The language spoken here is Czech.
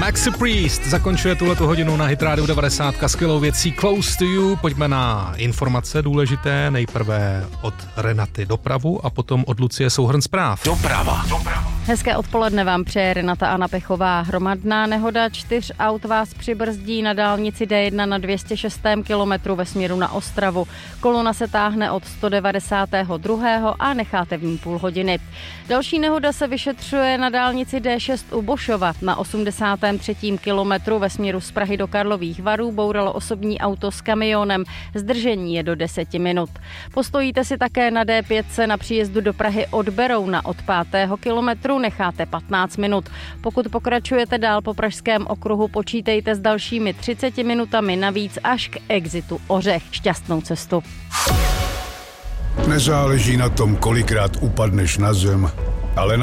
Maxi Priest zakončuje tuhletu hodinu na Hit Radio 90 skvělou věcí Close to You. Pojďme na informace důležité. Nejprve od Renaty dopravu a potom od Lucie souhrn zpráv. Doprava. Hezké odpoledne vám přeje Renata Anna Pechová. Hromadná nehoda 4 aut vás přibrzdí na dálnici D1 na 206. kilometru ve směru na Ostravu. Kolona se táhne od 192. a necháte v ní půl hodiny. Další nehoda se vyšetřuje na dálnici D6 u Bošova. Na 83. kilometru ve směru z Prahy do Karlových Varů bouralo osobní auto s kamionem. Zdržení je do 10 minut. Postojíte si také na D5 na příjezdu do Prahy od Berouna od 5. kilometru, necháte 15 minut. Pokud pokračujete dál po pražském okruhu, počítejte s dalšími 30 minutami navíc až k exitu Ořech. Šťastnou cestu. Nezáleží na tom, kolikrát upadneš na zem, ale